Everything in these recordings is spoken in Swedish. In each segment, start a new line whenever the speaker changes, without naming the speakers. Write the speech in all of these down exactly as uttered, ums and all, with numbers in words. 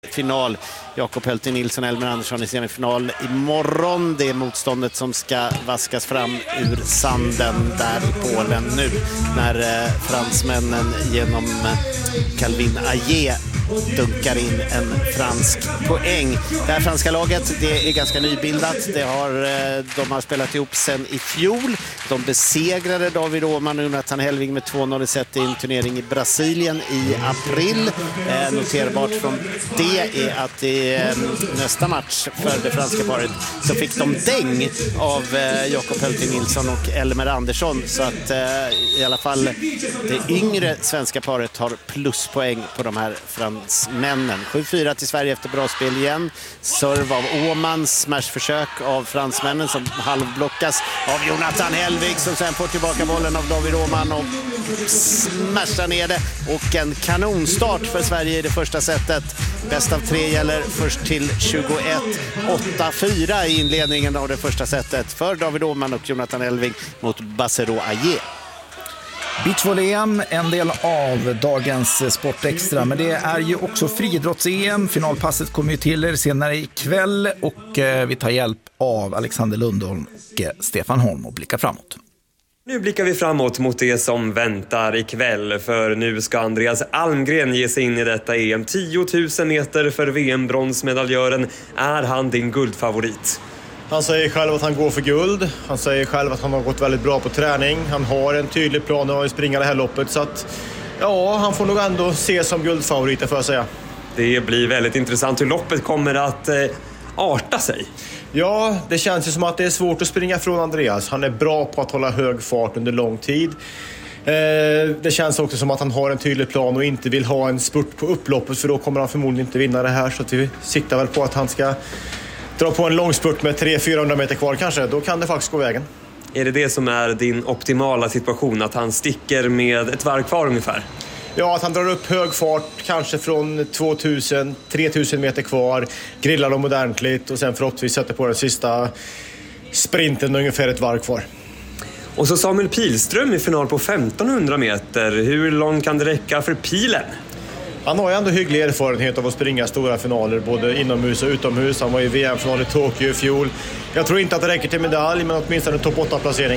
Final. Jakob Heltin Nilsson och Elmer Andersson i semifinal imorgon. Det är motståndet som ska vaskas fram ur sanden där i Polen nu när eh, fransmännen genom eh, Calvin Ayer dunkar in en fransk poäng. Det här franska laget, det är ganska nybildat. Det har, de har spelat ihop sen i fjol. De besegrade David Åhman och Jonathan Helving med två noll i set i en turnering i Brasilien i april. Eh, noterbart från det är att i eh, nästa match för det franska paret så fick de däng av eh, Jakob Heltin Nilsson och Elmer Andersson. Så att eh, i alla fall det yngre svenska paret har pluspoäng på de här fransmännen. sju fyra till Sverige efter bra spel igen. Serv av Åhman, smashförsök av fransmännen som halvblockas av Jonathan Helvig som sen får tillbaka bollen av David Åhman och smashar ner det. Och en kanonstart för Sverige i det första setet. Bäst av tre gäller först till tjugoett åtta fyra i inledningen av det första setet för David Åhman och Jonathan Helvig mot Bassero Ayer.
Beachvolley-E M, en del av dagens Sportextra, men det är ju också friidrotts-E M. Finalpasset kommer ju till er senare ikväll och eh, vi tar hjälp av Alexander Lundholm och eh, Stefan Holm och blickar framåt.
Nu blickar vi framåt mot det som väntar ikväll, för nu ska Andreas Almgren ge sig in i detta E M. tio tusen meter för V M-bronsmedaljören. Är han din guldfavorit?
Han säger själv att han går för guld. Han säger själv att han har gått väldigt bra på träning. Han har en tydlig plan att springa det här loppet. Så att, ja, han får nog ändå ses som guldfavoriter, får jag säga.
Det blir väldigt intressant hur loppet kommer att eh, arta sig.
Ja, det känns ju som att det är svårt att springa från Andreas. Han är bra på att hålla hög fart under lång tid. Eh, det känns också som att han har en tydlig plan och inte vill ha en spurt på upploppet, för då kommer han förmodligen inte vinna det här. Så att vi siktar väl på att han ska dra på en långspurt med tre till fyrahundra meter kvar kanske. Då kan det faktiskt gå vägen.
Är det det som är din optimala situation? Att han sticker med ett varv kvar ungefär?
Ja, att han drar upp hög fart kanske från tvåtusen till tre tusen meter kvar. Grillar dem ordentligt och sen förhoppningsvis sätter på den sista sprinten ungefär ett varv kvar.
Och så Samuel Pilström i final på femtonhundra meter. Hur långt kan det räcka för pilen?
Han har ju ändå hygglig erfarenhet av att springa stora finaler både inomhus och utomhus. Han var i V M-final i Tokyo i fjol. Jag tror inte att det räcker till medalj, men åtminstone en topp åtta-placering.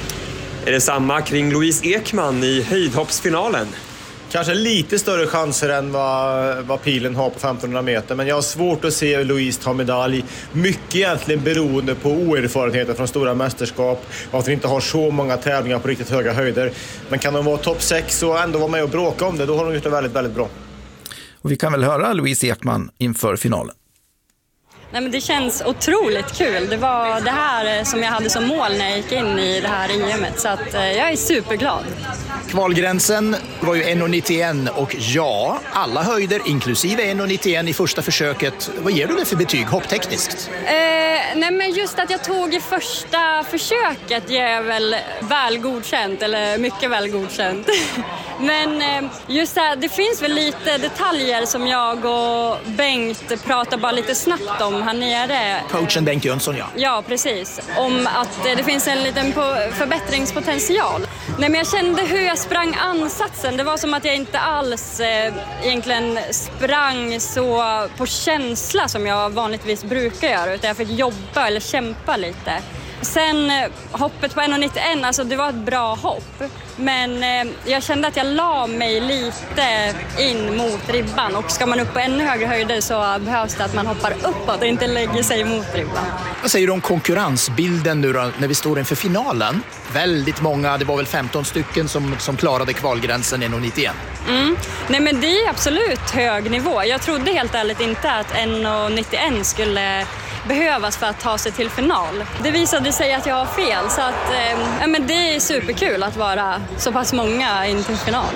Är det samma kring Louise Ekman i höjdhoppsfinalen?
Kanske lite större chanser än vad, vad pilen har på femtonhundra meter. Men jag har svårt att se Louise ta medalj. Mycket egentligen beroende på oerfarenheten från stora mästerskap. Och att vi inte har så många tävlingar på riktigt höga höjder. Men kan de vara topp sex och ändå vara med och bråka om det, då har de gjort det väldigt, väldigt bra.
Och vi kan väl höra Louise Ekman inför finalen.
Nej, men det känns otroligt kul. Det var det här som jag hade som mål när jag gick in i det här E M:et. Så att, eh, jag är superglad.
Kvalgränsen var ju en nittioett och ja, alla höjder inklusive en nittioett i första försöket. Vad ger du det för betyg hopptekniskt?
Eh, nej men just att jag tog i första försöket ger jag väl väl godkänt, eller mycket väl godkänt. Men eh, just här, det finns väl lite detaljer som jag och Bengt pratar bara lite snabbt om här nere.
Coachen Bengt Jönsson, ja.
Ja, precis. Om att eh, det finns en liten på- förbättringspotential. Nej, men jag kände hur jag sprang ansatsen. Det var som att jag inte alls eh, egentligen sprang så på känsla som jag vanligtvis brukar göra. Utan jag fick jobba eller kämpa lite. Sen eh, hoppet på en nittioett, alltså det var ett bra hopp. Men eh, jag kände att jag la mig lite in mot ribban. Och ska man upp på ännu högre höjder så behövs det att man hoppar uppåt och inte lägger sig mot ribban.
Vad säger du om konkurrensbilden nu då, när vi står inför finalen? Väldigt många, det var väl femton stycken som, som klarade kvalgränsen en nittioett.
Mm. Nej, men det är absolut hög nivå. Jag trodde helt ärligt inte att en nittioett skulle behövas för att ta sig till final. Det visade sig att jag har fel, så att, eh, men det är superkul att vara så pass många in till final.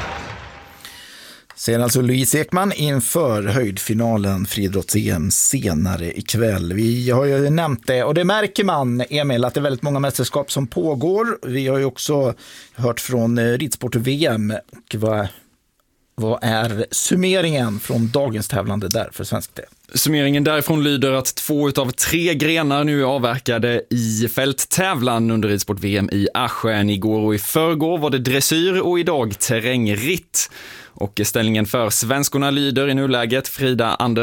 Sen alltså Louise Ekman inför höjdfinalen friidrotts-E M senare ikväll. Vi har ju nämnt det och det märker man, Emil, att det är väldigt många mästerskap som pågår. Vi har ju också hört från ridsport-V M och vad, vad är summeringen från dagens tävlande där för svensk del?
Summeringen därifrån lyder att två utav tre grenar nu är avverkade i fälttävlan under ridsport-V M i Aschen. Igår och i förrgår var det dressyr och idag terrängritt. Och ställningen för svenskorna lyder i nuläget: Frida Anders